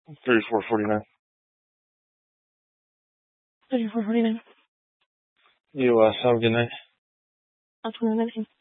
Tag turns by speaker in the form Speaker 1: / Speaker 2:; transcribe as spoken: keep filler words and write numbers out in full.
Speaker 1: thirty-four forty-nine.
Speaker 2: thirty-four forty-nine.
Speaker 1: You, uh, have a good night.
Speaker 2: I'll tell you